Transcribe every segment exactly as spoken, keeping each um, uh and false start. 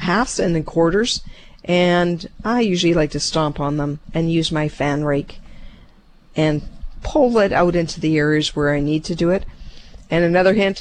halves and then quarters, and I usually like to stomp on them and use my fan rake and pull it out into the areas where I need to do it. And another hint,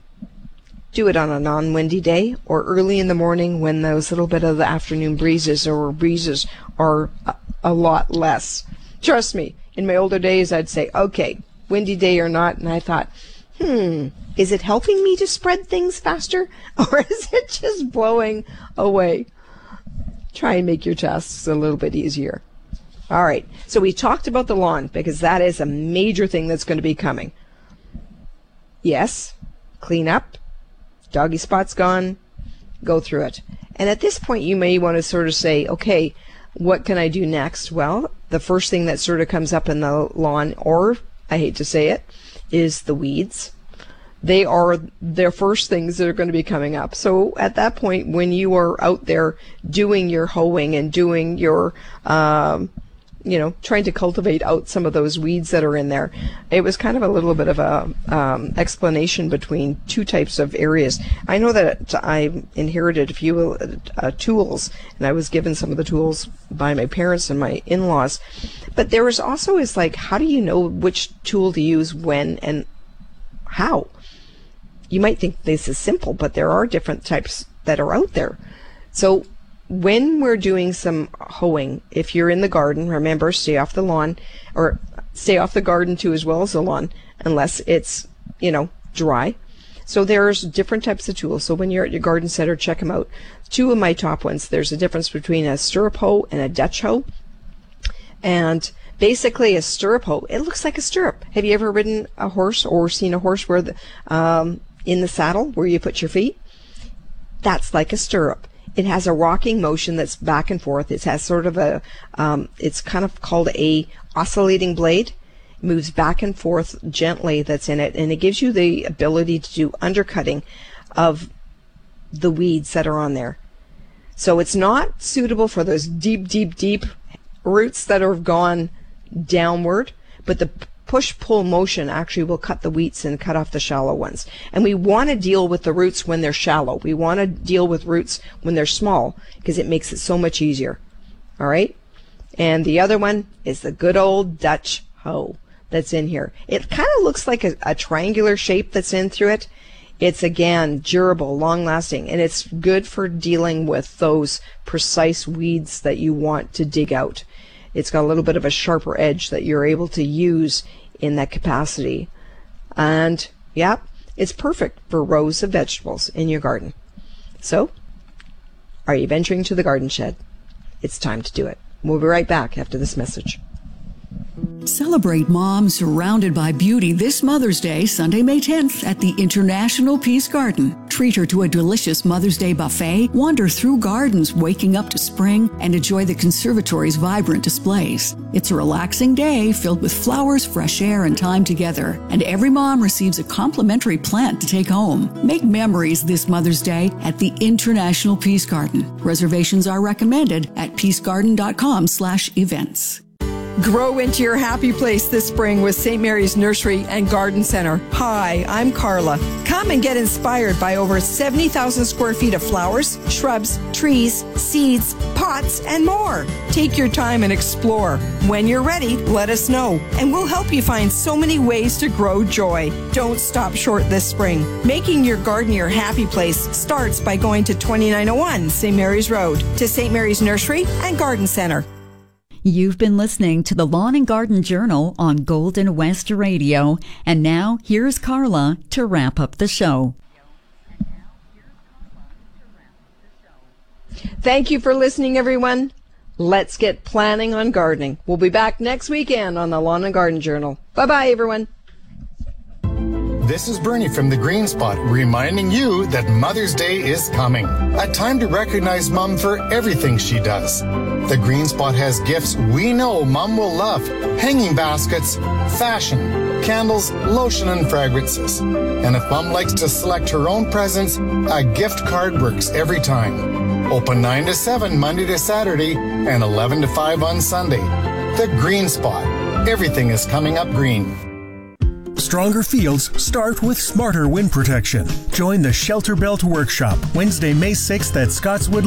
do it on a non-windy day or early in the morning when those little bit of the afternoon breezes or breezes are a, a lot less. Trust me, in my older days I'd say, okay, windy day or not, and I thought, hmm, is it helping me to spread things faster, or is it just blowing away? Try and make your tasks a little bit easier. All right, so we talked about the lawn because that is a major thing that's going to be coming. Yes, clean up. Doggy spot's gone, go through it. And at this point, you may want to sort of say, okay, what can I do next? Well, the first thing that sort of comes up in the lawn, or I hate to say it, is the weeds. They are the first things that are going to be coming up. So at that point, when you are out there doing your hoeing and doing your, um, you know, trying to cultivate out some of those weeds that are in there, it was kind of a little bit of a um, explanation between two types of areas. I know that I inherited a few uh, tools, and I was given some of the tools by my parents and my in-laws. But there was also is like, how do you know which tool to use when and how? You might think this is simple, but there are different types that are out there. So when we're doing some hoeing, if you're in the garden, remember, stay off the lawn, or stay off the garden too as well as the lawn, unless it's, you know, dry. So there's different types of tools. So when you're at your garden center, check them out. Two of my top ones, there's a difference between a stirrup hoe and a Dutch hoe. And basically a stirrup hoe, it looks like a stirrup. Have you ever ridden a horse or seen a horse where the, um, in the saddle where you put your feet? That's like a stirrup. It has a rocking motion that's back and forth. It has sort of a, um, it's kind of called a oscillating blade. It moves back and forth gently that's in it, and it gives you the ability to do undercutting of the weeds that are on there. So it's not suitable for those deep, deep, deep roots that have gone downward, but the push-pull motion actually will cut the weeds and cut off the shallow ones. And we want to deal with the roots when they're shallow. We want to deal with roots when they're small because it makes it so much easier. All right? And the other one is the good old Dutch hoe that's in here. It kind of looks like a, a triangular shape that's in through it. It's, again, durable, long-lasting, and it's good for dealing with those precise weeds that you want to dig out. It's got a little bit of a sharper edge that you're able to use in that capacity. And, yeah, it's perfect for rows of vegetables in your garden. So, are you venturing to the garden shed? It's time to do it. We'll be right back after this message. Celebrate mom surrounded by beauty this Mother's Day, Sunday, May tenth at the International Peace Garden. Treat her to a delicious Mother's Day buffet, wander through gardens waking up to spring, and enjoy the conservatory's vibrant displays. It's a relaxing day filled with flowers, fresh air, and time together. And every mom receives a complimentary plant to take home. Make memories this Mother's Day at the International Peace Garden. Reservations are recommended at peacegarden.com slash events. Grow into your happy place this spring with Saint Mary's Nursery and Garden Center. Hi, I'm Carla. Come and get inspired by over seventy thousand square feet of flowers, shrubs, trees, seeds, pots, and more. Take your time and explore. When you're ready, let us know, and we'll help you find so many ways to grow joy. Don't stop short this spring. Making your garden your happy place starts by going to twenty-nine oh one Saint Mary's Road to Saint Mary's Nursery and Garden Center. You've been listening to the Lawn and Garden Journal on Golden West Radio. And now, here's Carla to wrap up the show. Thank you for listening, everyone. Let's get planning on gardening. We'll be back next weekend on the Lawn and Garden Journal. Bye-bye, everyone. This is Bernie from The Green Spot, reminding you that Mother's Day is coming. A time to recognize Mom for everything she does. The Green Spot has gifts we know Mom will love. Hanging baskets, fashion, candles, lotion, and fragrances. And if Mom likes to select her own presents, a gift card works every time. Open nine to seven Monday to Saturday and eleven to five on Sunday. The Green Spot. Everything is coming up green. Stronger fields start with smarter wind protection. Join the Shelter Belt Workshop Wednesday, May sixth at Scottswood